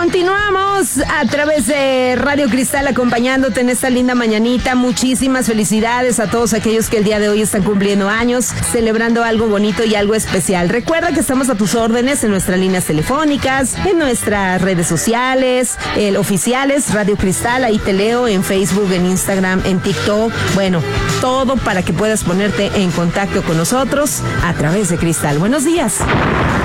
Continuamos a través de Radio Cristal acompañándote en esta linda mañanita. Muchísimas felicidades a todos aquellos que el día de hoy están cumpliendo años, celebrando algo bonito y algo especial. Recuerda que estamos a tus órdenes en nuestras líneas telefónicas, en nuestras redes sociales, oficiales, Radio Cristal, ahí te leo, en Facebook, en Instagram, en TikTok. Bueno, todo para que puedas ponerte en contacto con nosotros a través de Cristal. Buenos días.